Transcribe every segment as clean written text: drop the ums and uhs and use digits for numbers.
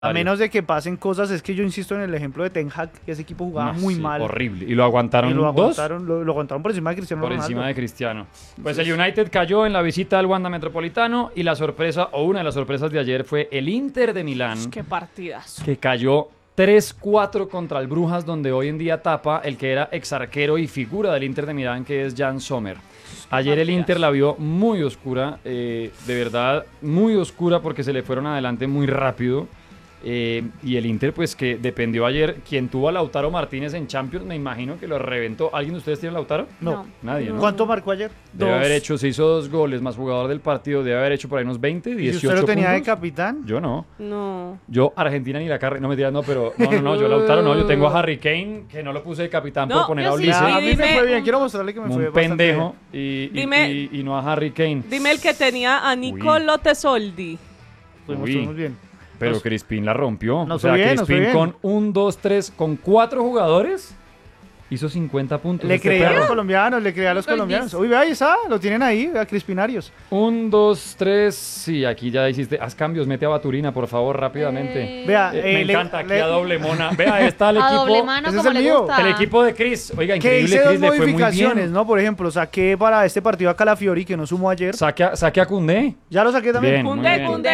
A menos de que pasen cosas, es que yo insisto en el ejemplo de Ten Hag, que ese equipo jugaba muy mal. Horrible. ¿Y lo aguantaron Y lo dos? lo aguantaron por encima de Cristiano Ronaldo. Por encima de Cristiano. Pues el United cayó en la visita al Wanda Metropolitano y la sorpresa, o una de las sorpresas de ayer, fue el Inter de Milán. ¡Qué partidas! Que cayó 3-4 contra el Brujas, donde hoy en día tapa el que era exarquero y figura del Inter de Milán, que es Jan Sommer. Ayer el Inter la vio muy oscura, de verdad muy oscura, porque se le fueron adelante muy rápido. Y el Inter, pues que dependió ayer. Quien tuvo a Lautaro Martínez en Champions, me imagino que lo reventó. ¿Alguien de ustedes tiene a Lautaro? No. Nadie, ¿no? ¿Cuánto marcó ayer? Debe haber hecho, se hizo 2 goles, más jugador del partido. Debe haber hecho por ahí unos 20, 18 ¿Y usted lo tenía puntos. de capitán? Yo no. No. Yo, Argentina ni la carrera, no me digas, no, pero no, yo Lautaro no. Yo tengo a Harry Kane, que no lo puse de capitán por poner a Ulises. A mí me fue bien, quiero mostrarle que me fue un pendejo y no a Harry Kane. Dime el que tenía a Nicolo Tesoldi. Pues mostramos bien. Pero Crispín la rompió. O Nos sea, fue bien, Crispín con 1, 2, 3, con 4 jugadores hizo 50 puntos. Le creía a los colombianos, le creía a los colombianos. Uy, vea, ahí está, lo tienen ahí, vea, Crispinarios. 1, 2, 3, sí, aquí ya hiciste. Haz cambios, mete a Baturina, por favor, rápidamente. Vea, me encanta, aquí a doble mona. Vea, ahí está el equipo. A doble mano, ese como es el le mío. gusta. El equipo de Chris. Oiga, Que increíble, hice dos Chris, le fue muy modificaciones, bien. ¿no? Por ejemplo, saqué para este partido a Calafiori, que no sumó ayer. Saque a Koundé. Ya lo saqué también. Bien, muy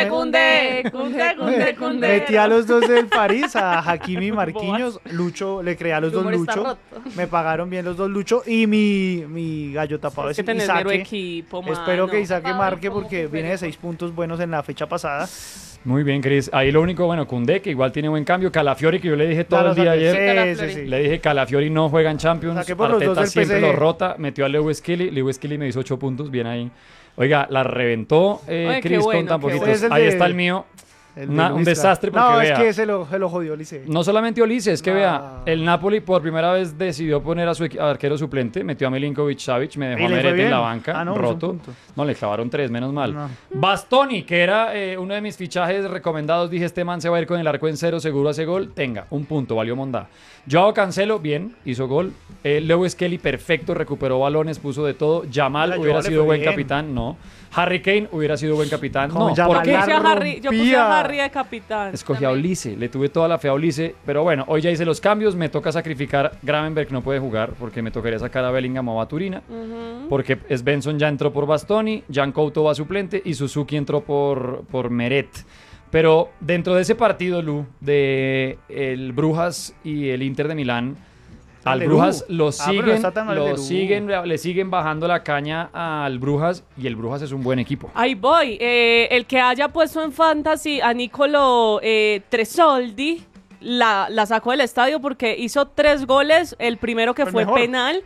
bien. Metí a los dos del París, a Hakimi y Marquinhos. Lucho, le creé a los Tu dos humor está Lucho. roto. Me pagaron bien los dos Lucho. Y mi gallo tapado Es es que tenés mero Isaac. equipo, mano. Espero que Isaac Tapado, marque como porque viene de 6 puntos buenos en la fecha pasada. Muy bien, Chris. Ahí lo único, bueno, Koundé, que igual tiene buen cambio. Calafiori, que yo le dije todo Ya el lo día saqué. ayer. Sí, sí, sí. Le dije Calafiori no juega en Champions. Saqué por los dos Arteta del siempre PSG. lo rota. Metió a Lewis Kelly. Lewis Kelly me hizo 8 puntos. Bien ahí. Oiga, la reventó Qué Chris bueno, con tan qué poquitos. bueno. Es el Ahí de- está el mío. El de Un Luisca. desastre porque No, vea. es que se lo jodió Lice. No solamente Ulises, es que No. vea, el Napoli por primera vez decidió poner a su arquero suplente, metió a Milinkovic-Savic, me dejó ¿Y a le fue Meret en bien? la banca, Ah, no, es un roto. punto. No, le clavaron 3, menos mal. No. Bastoni, que era uno de mis fichajes recomendados, dije, este man se va a ir con el arco en cero, seguro hace gol, tenga, un punto, valió mondá. Joao Cancelo, bien, hizo gol. Lewis Kelly, perfecto, recuperó balones, puso de todo. Yamal Mira, hubiera Joao le sido fue buen bien. capitán, no. Harry Kane hubiera sido buen capitán, Como no. Yamal ¿Por qué? la Yo puse rompía. a Harry de capitán. Escogí a Olise, le tuve toda la fe a Olise, pero bueno, hoy ya hice los cambios, me toca sacrificar. Gravenberg no puede jugar porque me tocaría sacar a Bellingham o a Baturina, porque Svensson ya entró por Bastoni, Jan Couto va suplente y Suzuki entró por Meret. Pero dentro de ese partido, Lu, de el Brujas y el Inter de Milán, al de Brujas Lu. lo Pero no está tan mal el de Lu. le siguen bajando la caña al Brujas y el Brujas es un buen equipo. Ahí voy. El que haya puesto en fantasy a Nicolo Tresoldi la sacó del estadio porque hizo 3 goles. El primero que El fue mejor. penal.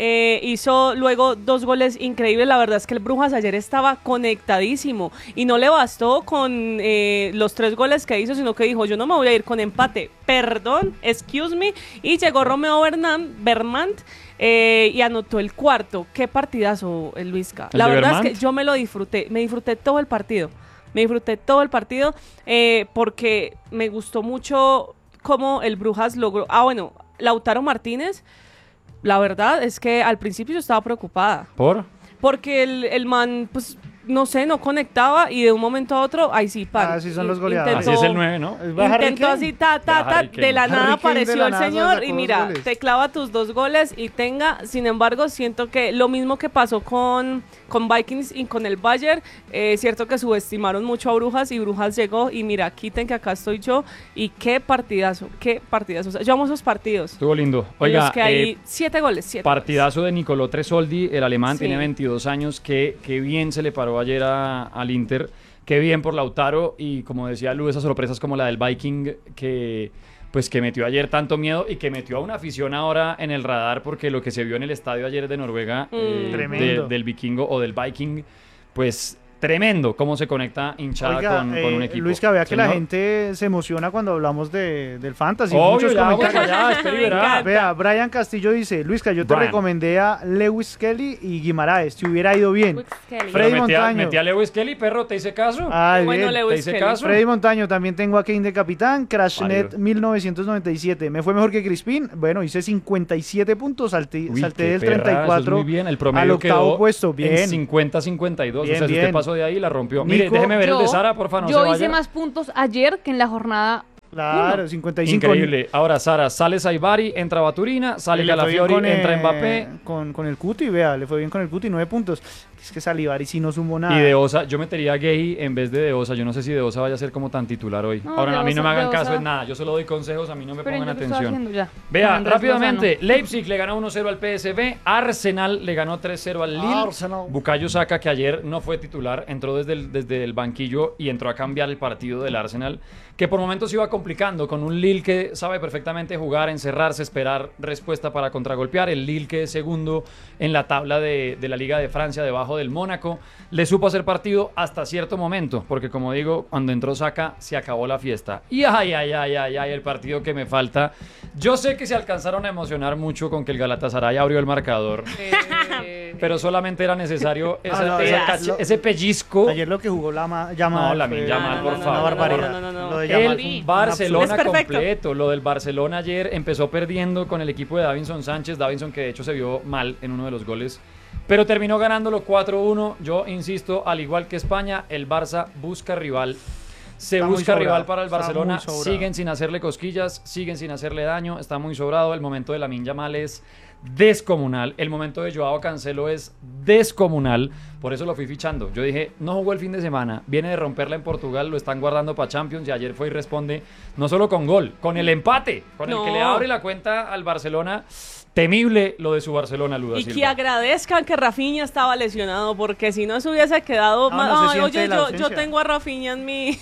Hizo luego 2 goles increíbles. La verdad es que el Brujas ayer estaba conectadísimo y no le bastó con los 3 goles que hizo, sino que dijo, yo no me voy a ir con empate, perdón, excuse me, y llegó Romeo Vermont y anotó el cuarto. Qué partidazo, el Luisca. ¿El La de verdad Vermont? es que yo me disfruté todo el partido. Me disfruté todo el partido porque me gustó mucho cómo el Brujas logró. Bueno, Lautaro Martínez, la verdad es que al principio yo estaba preocupada. ¿Por? Porque el man, pues, no sé, no conectaba y de un momento a otro, ahí sí, pan. Así son los goleadores. Así es el 9, ¿no? Va Harry Intentó Kane. así, ta, Va Harry Kane. de la Harry nada Kane de apareció la el nada señor sacó y 2 mira, goles. te clava tus 2 goles y tenga, sin embargo, siento que lo mismo que pasó con Vikings y con el Bayern, cierto que subestimaron mucho a Brujas y Brujas llegó y mira, quiten que acá estoy yo y qué partidazo. O sea, yo amo esos partidos. Estuvo lindo. En Oiga, los que hay 7 goles, 7 partidazo de Nicolò Tresoldi, el alemán, Sí. tiene 22 años, que bien se le paró ayer al Inter, qué bien por Lautaro y como decía Lu, esas sorpresas como la del Viking que metió ayer tanto miedo y que metió a una afición ahora en el radar porque lo que se vio en el estadio ayer de Noruega, Tremendo. del Vikingo o del Viking, pues tremendo cómo se conecta hinchada Oiga, con un equipo. Luis, que vea que la Señor. gente se emociona cuando hablamos del fantasy. Obvio, Muchos ya, comentarios. bueno, ya, espera y verá. Vea, Brian Castillo dice, Luisca, yo te Brian. recomendé a Lewis Kelly y Guimaraes, te hubiera ido bien. Luis Kelly. Freddy Pero Montaño. metí a Lewis Kelly, perro, ¿te hice caso? Ay, Bueno, bien. Lewis ¿Te hice Kelly. caso? Freddy Montaño, también tengo a Kane de capitán, Crashnet Válido. 1997, me fue mejor que Crispín, bueno, hice 57 puntos, salté Uy, del qué perra, 34 eso es muy bien. El promedio al octavo quedó puesto, bien. en 50-52. Bien, o sea, si bien. usted pasó de ahí, la rompió. Nico, Mire, déjeme ver el de Yo- Sara, porfa, no se Yo vaya. hice más puntos ayer que en la jornada Claro, 55. Increíble. Ahora, Sara, sale Saibari, entra Baturina, sale Le fue bien Calafiori, con, entra Mbappé. Con el Cuti, vea, le fue bien con el Cuti, 9 puntos. Es que Salivari sí no sumó nada. Y De Osa, yo metería a Gay en vez de Osa. Yo no sé si De Osa vaya a ser como tan titular hoy. No, Ahora, De a mí no Osa- me hagan De caso Osa- en nada. Yo solo doy consejos, a mí no me Pero pongan yo lo estoy atención. haciendo ya. Vea, Con Andrés rápidamente, Lozano. Leipzig le ganó 1-0 al PSV, Arsenal le ganó 3-0 al Lille. Arsenal. Bukayo Saka, que ayer no fue titular, entró desde el banquillo y entró a cambiar el partido del Arsenal, que por momentos iba complicando con un Lille que sabe perfectamente jugar, encerrarse, esperar respuesta para contragolpear. El Lille, que es segundo en la tabla de la Liga de Francia, debajo del Mónaco, le supo hacer partido hasta cierto momento, porque como digo, cuando entró Saka se acabó la fiesta. Y el partido que me falta. Yo sé que se alcanzaron a emocionar mucho con que el Galatasaray abrió el marcador, pero solamente era necesario ese pellizco. Ayer lo que jugó Yamal. No, Lamine Yamal, por una favor. barbaridad. No. Lo de Yamal fue El un Barcelona Es perfecto. completo. Lo del Barcelona ayer empezó perdiendo con el equipo de Davinson Sánchez. Davinson, que de hecho se vio mal en uno de los goles, pero terminó ganándolo 4-1. Yo insisto, al igual que España, el Barça busca rival. Se Está muy busca sobrado, rival para el está Barcelona. muy sobrado. Siguen sin hacerle cosquillas, siguen sin hacerle daño. Está muy sobrado. El momento de Lamine Yamal es descomunal. El momento de Joao Cancelo es descomunal. Por eso lo fui fichando. Yo dije, no jugó el fin de semana. Viene de romperla en Portugal. Lo están guardando para Champions. Y ayer fue y responde no solo con gol, con el empate. Con el que le abre la cuenta al Barcelona. Temible lo de su Barcelona, Luda Y Silva. que agradezcan que Rafinha estaba lesionado, porque si no se hubiese quedado... No se siente oye, la yo ausencia. tengo a Rafinha en mi...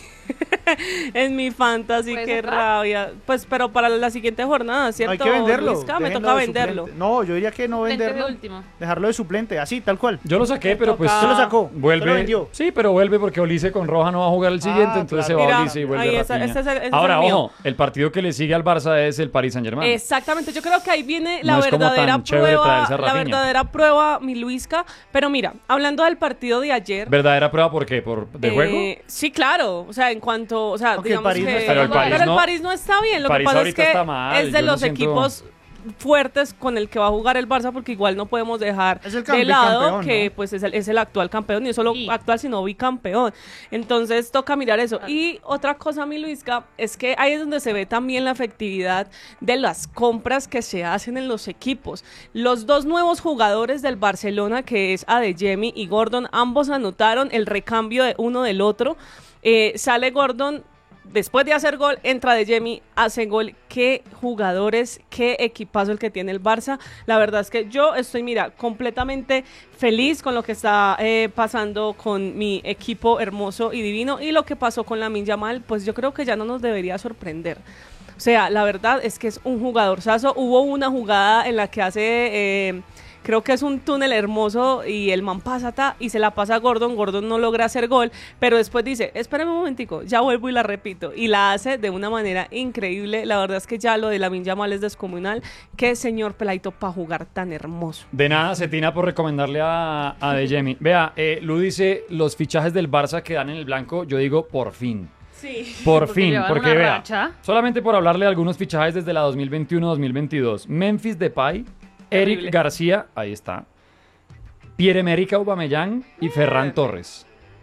en mi fantasy, ¿Puede qué sacar? rabia. Pues, pero para la siguiente jornada, ¿cierto? Hay que venderlo. Luisca? Me déjenlo toca de venderlo. suplente. No, yo diría que no Suplente de venderlo. último. Dejarlo de suplente, así, tal cual. Yo lo saqué, pero pues... toca- Usted lo sacó. Vuelve. Usted lo vendió. Sí, pero vuelve porque Olise con Roja no va a jugar el siguiente, entonces claro. se va Mira, Olise y vuelve ahí Rafinha. ese es Ahora, el mío. ojo, el partido que le sigue al Barça es el Paris Saint-Germain. Exactamente, yo creo que ahí viene la No es como verdadera tan chévere prueba, traerse a la Rafinha. verdadera prueba, mi Luisca. Pero mira, hablando del partido de ayer, ¿Verdadera prueba por qué? ¿De juego? sí, claro, o sea, en cuanto, o sea, Aunque el digamos París no que, está Pero el París pero no- el París no está bien, lo que París pasa es ahorita que está mal, es de yo no los siento- equipos fuertes con el que va a jugar el Barça, porque igual no podemos dejar Es el de lado bicampeón, que ¿no? pues es el actual campeón, y no solo Sí. actual sino bicampeón. Entonces toca mirar eso. Y otra cosa, mi Luisca, es que ahí es donde se ve también la efectividad de las compras que se hacen en los equipos. Los dos nuevos jugadores del Barcelona, que es Adeyemi y Gordon, ambos anotaron el recambio de uno del otro. Sale Gordon. Después de hacer gol, entra de Adeyemi, hace gol. Qué jugadores, qué equipazo el que tiene el Barça. La verdad es que yo estoy, mira, completamente feliz con lo que está pasando con mi equipo hermoso y divino. Y lo que pasó con Lamine Yamal, pues yo creo que ya no nos debería sorprender. O sea, la verdad es que es un jugadorzazo. Hubo una jugada en la que hace... creo que es un túnel hermoso y el man pasa y se la pasa a Gordon. Gordon no logra hacer gol, pero después dice, espérame un momentico, ya vuelvo y la repito. Y la hace de una manera increíble. La verdad es que ya lo de Lamine Yamal es descomunal. Qué señor peladito para jugar tan hermoso. De nada, Cetina, por recomendarle a Adeyemi. Vea, Lu dice, los fichajes del Barça quedan en el blanco. Yo digo, por fin. Sí. Por Porque fin, llevan porque una vea, racha. solamente por hablarle de algunos fichajes desde la 2021-2022. Memphis Depay, Eric Terrible. García, ahí está. Pierre-Emerick Aubameyang y Ferran Torres.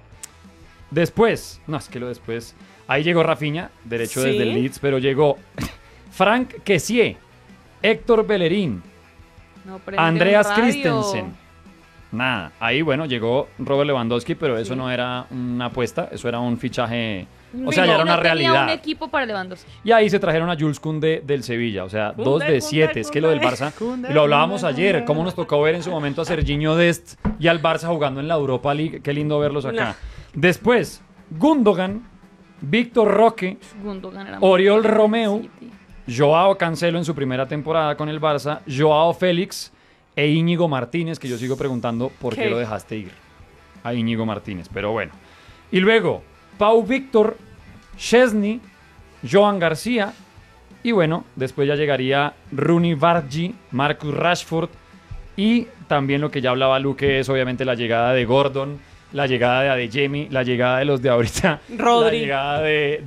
Después, no, es que lo después, ahí llegó Rafinha, derecho Sí. desde el Leeds, pero llegó Frank Kessié, Héctor Bellerín, No prende Andreas un radio. Christensen. Nada, ahí bueno, llegó Robert Lewandowski, pero eso no era una apuesta, eso era un fichaje, o sea, No, ya era una no tenía realidad. un equipo para Lewandowski. Y ahí se trajeron a Jules Koundé del Sevilla, o sea, 2 de 7. Es que lo del Barça, Koundé, y lo hablábamos Koundé, ayer, Koundé. cómo nos tocó ver en su momento a Serginho Dest y al Barça jugando en la Europa League. Qué lindo verlos acá. Nah. Después, Gundogan, Víctor Roque, Gundogan era muy Oriol bueno. Romeu, Sí. Joao Cancelo en su primera temporada con el Barça, Joao Félix e Íñigo Martínez, que yo sigo preguntando por qué ¿Qué? lo dejaste ir a Íñigo Martínez, pero bueno. Y luego, Pau Víctor, Chesney, Joan García, y bueno, después ya llegaría Rooney Bargi, Marcus Rashford, y también lo que ya hablaba Luque es obviamente la llegada de Gordon, la llegada de Adeyemi, la llegada de los de ahorita, Rodri. la llegada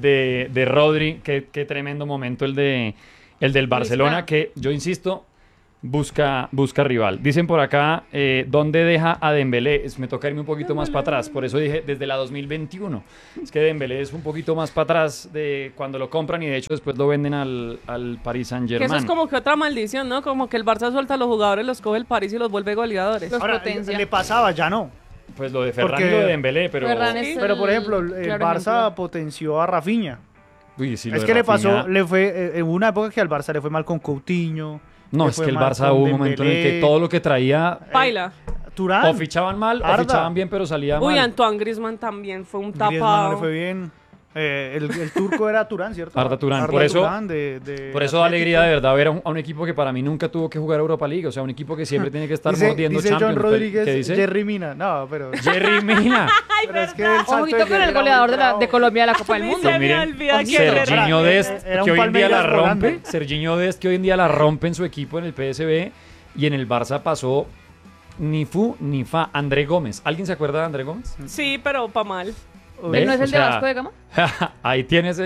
de Rodri, qué tremendo momento el del Barcelona, Luisca. que yo insisto, busca rival. Dicen por acá, ¿dónde deja a Dembélé? Me toca irme un poquito más para atrás, por eso dije desde la 2021. Es que Dembélé es un poquito más para atrás de cuando lo compran y de hecho después lo venden al Paris Que Saint-Germain. eso es como que otra maldición, ¿no? Como que el Barça suelta a los jugadores, los coge el París y los vuelve goleadores. Los Ahora, potencia. le pasaba, ya no. Pues lo de Ferran Porque- y lo de Dembélé, pero... Ferran es Pero por el ejemplo, el claro Barça ejemplo. potenció a Rafinha. Uy, sí, lo Es de que le Rafinha- pasó, le fue en una época que al Barça le fue mal con Coutinho. No, le es fue que el mal Barça con hubo un momento en el que Dembélé, todo lo que traía... Paila. Turán. O fichaban mal, o Arda. fichaban bien, pero salía Uy, mal. Antoine Griezmann también fue un Griezmann no tapado. le fue bien. El turco era Turán, ¿cierto? Arda Turán. Por eso- Turán Por eso da alegría de verdad ver a un equipo que para mí nunca tuvo que jugar Europa League. O sea, un equipo que siempre tiene que estar mordiendo dice Champions. John Rodríguez, ¿Qué dice? Jerry Mina. No, pero... Jerry Mina. pero es que el salto Ojito de con Jerry el era goleador muy de bravo. Colombia de la Copa del A mí Mundo. se me Miren, olvida que Serginho era- Dest, era un que hoy en día la Palmeiras rompe. volando. Serginho Dest, que hoy en día la rompe en su equipo en el PSV. Y en el Barça pasó ni fu ni fa. André Gómez. ¿Alguien se acuerda de André Gómez? Sí, pero pa' mal. ¿Ves? ¿Él no es O el de sea, Vasco de Gama? Ahí tienes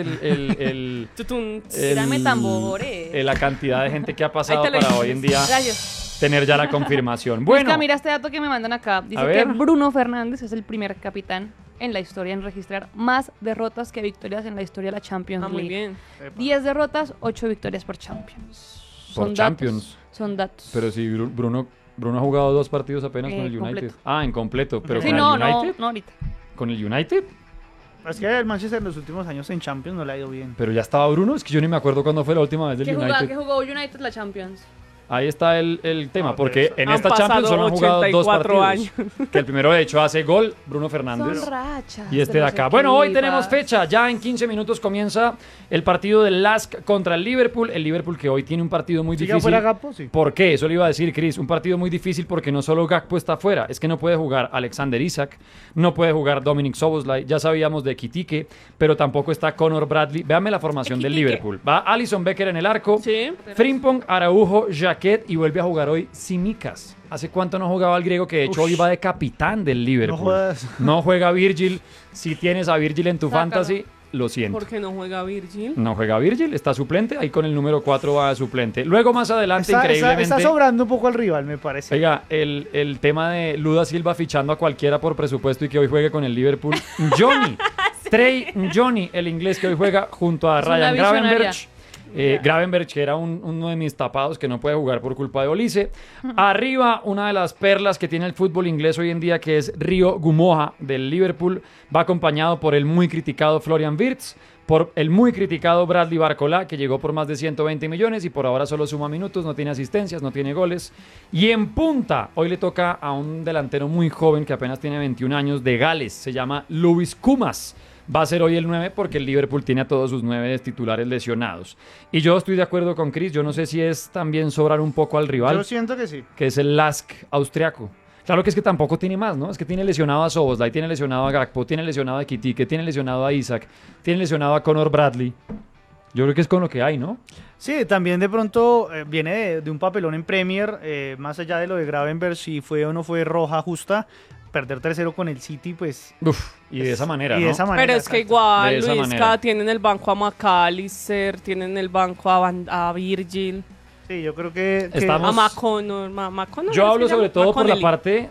el, Tutun. Dame tambores. la cantidad de gente que ha pasado Ahí te lo para hice. hoy en día Gracias. tener ya la confirmación. Bueno, Busca, mira este dato que me mandan acá. Dice A que ver. Bruno Fernández es el primer capitán en la historia en registrar más derrotas que victorias en la historia de la Champions Ah, muy League. bien. 10 derrotas, 8 victorias por Champions. Por Son Champions. datos. Son datos. pero si Bruno ha jugado 2 partidos apenas con el United. completo. Ah, en completo, pero sí, con no, el no, United. no ahorita. ¿Con el United? Es que el Manchester en los últimos años en Champions no le ha ido bien. Pero ya estaba Bruno, es que yo ni me acuerdo cuándo fue la última vez del ¿Qué United. jugó United la Champions? Ahí está el tema, No, porque pero en Han esta Champions pasado solo han jugado 2 84 partidos. Que el primero, de hecho, hace gol Bruno Fernández. Son rachas. Y este de acá. Bueno, hoy tenemos fecha. Ya en 15 minutos comienza el partido del LASK contra el Liverpool. El Liverpool que hoy tiene un partido muy ¿Sigue difícil. afuera Gakpo? Sí. ¿Por qué? Eso le iba a decir, Chris. Un partido muy difícil porque no solo Gakpo está afuera, es que no puede jugar Alexander Isak, no puede jugar Dominic Szoboszlai, ya sabíamos de Ekitike, pero tampoco está Conor Bradley. Véame la formación del Ekitike. Liverpool. Va Alisson Becker en el arco, Sí. Frimpong, Araujo, Jaquet y vuelve a jugar hoy Tsimikas. ¿Hace cuánto no jugaba el griego que de hecho hoy va de capitán del Liverpool? No jodas. No juega Virgil. Si tienes a Virgil en tu Sácalo. fantasy, lo siento. ¿Por qué no juega Virgil? No juega Virgil, está suplente, ahí con el número 4 va de suplente. Luego más adelante, increíblemente... Está sobrando un poco al rival, me parece. Oiga, el tema de Luda Silva fichando a cualquiera por presupuesto y que hoy juegue con el Liverpool. Johnny, Trey Johnny, el inglés que hoy juega junto a Es una Ryan visionaria. Gravenberch. Gravenberch, que era uno de mis tapados que no puede jugar por culpa de Olise. Arriba, una de las perlas que tiene el fútbol inglés hoy en día, que es Rio Gumoja del Liverpool. Va acompañado por el muy criticado Florian Wirtz, por el muy criticado Bradley Barcola, que llegó por más de 120 millones y por ahora solo suma minutos, no tiene asistencias, no tiene goles. Y en punta, hoy le toca a un delantero muy joven que apenas tiene 21 años de Gales, se llama Luis Kumas. Va a ser hoy el 9 porque el Liverpool tiene a todos sus 9 titulares lesionados. Y yo estoy de acuerdo con Chris, yo no sé si es también sobrar un poco al rival, Yo siento que sí. que es el LASK austriaco. Claro que es que tampoco tiene más, ¿no? Es que tiene lesionado a Szoboszlai, tiene lesionado a Gakpo, tiene lesionado a Ekitike, tiene lesionado a Isak, tiene lesionado a Conor Bradley. Yo creo que es con lo que hay, ¿no? Sí, también de pronto viene de un papelón en Premier, más allá de lo de Gravenberch, si fue o no fue roja justa, perder 3-0 con el City, pues... Uf, y de esa manera, y ¿no? de esa manera, Pero es que exacto. igual, De esa Luisca, manera. tiene en el banco a McAllister, tiene en el banco a Virgil, Sí, yo creo que... Estamos- a McConnor. McConnor, Yo ¿cómo hablo se llama? sobre todo por la McConnelly. parte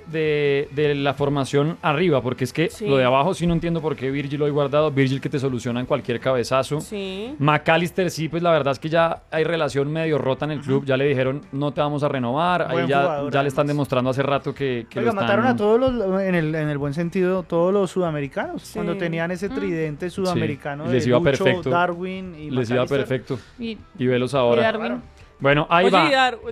de la formación arriba, porque es que Sí. lo de abajo sí no entiendo por qué Virgil hoy guardado, Virgil que te soluciona en cualquier cabezazo. Sí. McAllister sí, pues la verdad es que ya hay relación medio rota en el club, ya le dijeron no te vamos a renovar, ahí Buen ya, jugador, ya le están además. demostrando hace rato que Oiga, lo están... mataron a todos los, en el buen sentido, todos los sudamericanos, Sí. cuando tenían ese tridente sudamericano les de iba Lucho, perfecto. Darwin y Les iba McAllister. perfecto. Y Y velos ahora. Darwin. Bueno, ahí Oye, va.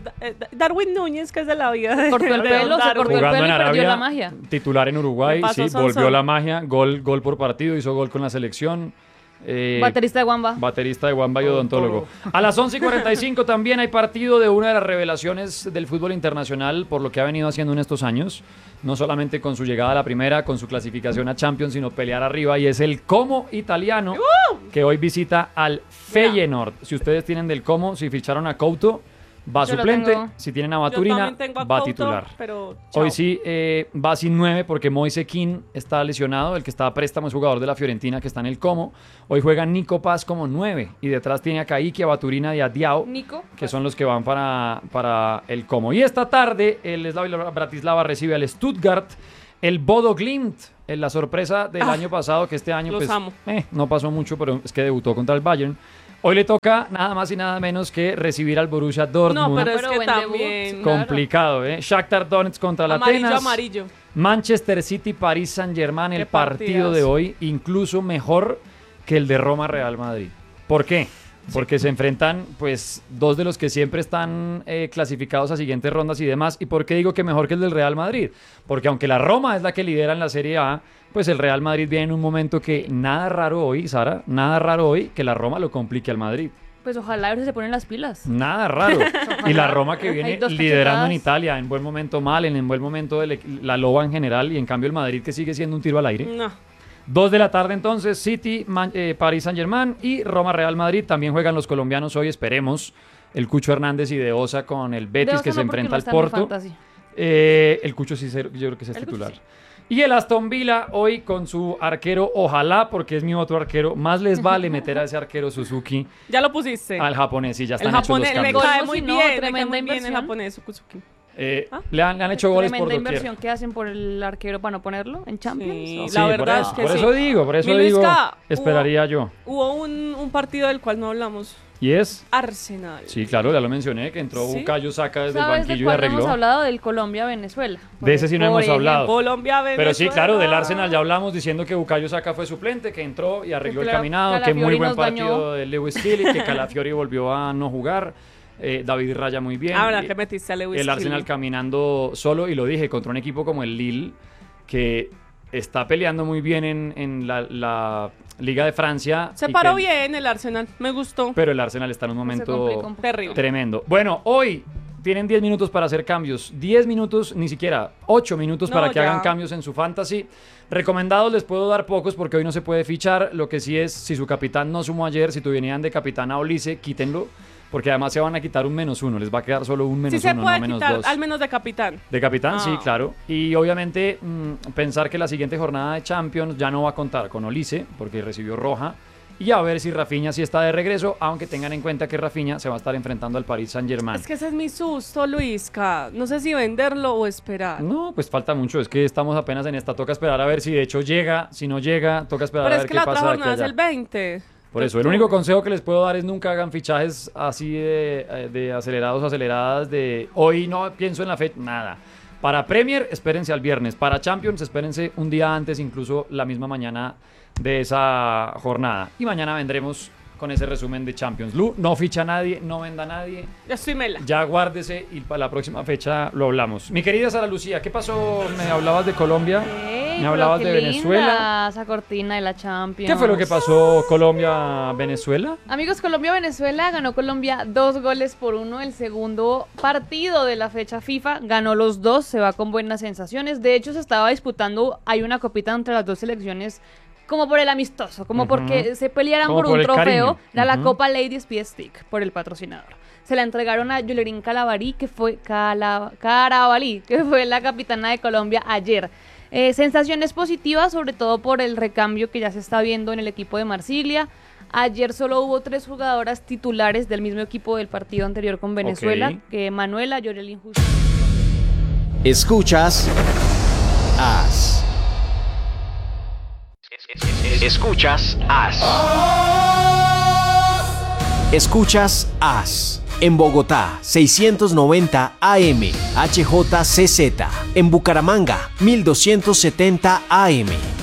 Darwin Núñez, que es de la vida de cortó el de pelo, se Darwin. cortó el Jugando pelo en y perdió Arabia, la magia. titular en Uruguay, ¿Qué pasó, sí, Sansón? volvió la magia, gol por partido, hizo gol con la selección. Baterista de Wamba. Baterista de Wamba y odontólogo. A las 11:45 también hay partido de una de las revelaciones del fútbol internacional por lo que ha venido haciendo en estos años. No solamente con su llegada a la primera, con su clasificación a Champions, sino pelear arriba. Y es el Como italiano que hoy visita al Feyenoord. Si ustedes tienen del Como, si ficharon a Couto, va Yo lo suplente. tengo. Si tienen a Yo Baturina, también tengo a va Couto, titular. pero chao. Hoy sí va sin 9 porque Moise Kean está lesionado. El que está a préstamo es jugador de la Fiorentina que está en el Como. Hoy juega Nico Paz como 9 y detrás tiene a Kaique, a Baturina y a Diao, Nico. que son los que van para el Como. Y esta tarde el Slavia Bratislava recibe al Stuttgart, el Bodo Glimt, la sorpresa del año pasado, que este año los pues, amo. no pasó mucho, pero es que debutó contra el Bayern. Hoy le toca nada más y nada menos que recibir al Borussia Dortmund. No, pero es Pero que buen debut. también. Claro. Complicado, ¿eh? Shakhtar Donetsk contra el Amarillo, Atenas. amarillo. Manchester City, París Saint-Germain, el Qué partido partidas. de hoy, incluso mejor que el de Roma Real Madrid. ¿Por qué? Porque se enfrentan, pues, dos de los que siempre están clasificados a siguientes rondas y demás. ¿Y por qué digo que mejor que el del Real Madrid? Porque aunque la Roma es la que lidera en la Serie A, pues el Real Madrid viene en un momento que nada raro hoy, Sara, nada raro hoy que la Roma lo complique al Madrid. Pues ojalá a ver si se ponen las pilas. Nada raro. Y la Roma que Hay viene dos liderando en cachetadas. Italia, en buen momento mal, en buen momento la Loba en general, y en cambio el Madrid que sigue siendo un tiro al aire. No. 2 de la tarde entonces, City, París Saint-Germain y Roma Real Madrid. También juegan los colombianos hoy, esperemos. El Cucho Hernández y De Osa con el Betis, De Osa que se no, porque enfrenta no al está en mi Porto. fantasy. El Cucho sí, yo creo que ese es El Cucho titular. sí. Y el Aston Villa hoy con su arquero, ojalá, porque es mi otro arquero, más les vale meter a ese arquero Suzuki Ya lo pusiste. al japonés y ya El están hechos los japonés me cambios. cae Colmo, muy si no, bien. Me cae tremenda muy bien el inversión. japonés, Suzuki. Le han hecho goles por Tremenda doquier. inversión que hacen por el arquero para no ponerlo en Champions. Sí, ¿O? Sí, la verdad por eso, es que por sí. eso digo, por eso Mi digo, Luisca, esperaría yo. Hubo un partido del cual no hablamos. ¿Y es? Arsenal. Sí, claro, ya lo mencioné, que entró ¿Sí? Bukayo Saka desde el ¿Sabes de banquillo y cuál no arregló. hemos hablado? Del Colombia-Venezuela. De ese sí no hemos hablado. Colombia, Venezuela. Pero sí, claro, del Arsenal ya hablamos diciendo que Bukayo Saka fue suplente, que entró y arregló Que el caminado, que Calafiori muy buen nos partido dañó. de Lewis Kelly, que Calafiori volvió a no jugar. David Raya muy bien. Ahora Y que metiste a Lewis el Arsenal Kelly. caminando solo, y lo dije, contra un equipo como el Lille, que está peleando muy bien en la Liga de Francia. Se y paró que- bien el Arsenal. Me gustó. Pero el Arsenal está en un Se momento complicó un poco. Terrible. tremendo. Bueno, hoy tienen 10 minutos para hacer cambios. 10 minutos, ni siquiera 8 minutos No, para que ya. hagan cambios en su fantasy. Recomendados les puedo dar pocos porque hoy no se puede fichar. Lo que sí es, si su capitán no sumó ayer, si tuvieran de capitán a Olise, quítenlo. Porque además se van a quitar un -1. Les va a quedar solo un -1, Sí se no puede menos quitar, 2. al menos de capitán. De capitán, sí, Ah. claro. Y obviamente pensar que la siguiente jornada de Champions ya no va a contar con Olise, porque recibió roja. Y a ver si Rafinha sí está de regreso, aunque tengan en cuenta que Rafinha se va a estar enfrentando al Paris Saint-Germain. Es que ese es mi susto, Luisca. No sé si venderlo o esperar. No, pues falta mucho, es que estamos apenas en esta, toca esperar a ver si de hecho llega, si no llega, toca esperar Pero a es ver que qué la otra pasa de aquí jornada es a el allá. 20. Por eso, el único consejo que les puedo dar es nunca hagan fichajes así de acelerados o aceleradas de hoy no pienso en la fecha, nada. Para Premier, espérense al viernes. Para Champions, espérense un día antes, incluso la misma mañana de esa jornada. Y mañana vendremos con ese resumen de Champions. Lu, no ficha a nadie, no venda a nadie. Ya estoy mela. Ya guárdese y para la próxima fecha lo hablamos. Mi querida Sara Lucía, ¿qué pasó? Me hablabas de Colombia, Ey, me hablabas pero de qué Venezuela. linda esa cortina de la Champions. ¿Qué fue lo que pasó Colombia-Venezuela? Amigos, Colombia-Venezuela ganó Colombia 2-1. El segundo partido de la fecha FIFA ganó los dos, se va con buenas sensaciones. De hecho, se estaba disputando, hay una copita entre las dos selecciones como por el amistoso, como Ujú. porque se pelearan Como por por un el trofeo. cariño. Era la Ujú. Copa Lady Speed Stick por el patrocinador. Se la entregaron a Yulerín Carabalí, que fue la capitana de Colombia ayer. Sensaciones positivas, sobre todo por el recambio que ya se está viendo en el equipo de Marsilia. Ayer solo hubo 3 jugadoras titulares del mismo equipo del partido anterior con Venezuela, Ok. que Manuela, Yorelin Justo. Escuchas As. Escuchas As. Escuchas As. En Bogotá, 690 AM, HJCZ. En Bucaramanga, 1270 AM,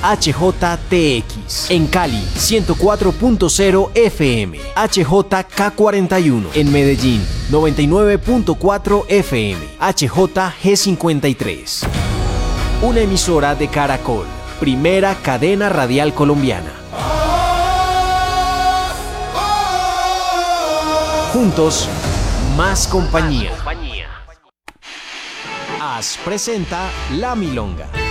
HJTX. En Cali, 104.0 FM, HJK41. En Medellín, 99.4 FM, HJG53. Una emisora de Caracol, primera cadena radial colombiana. Juntos, más compañía. As presenta La Milonga.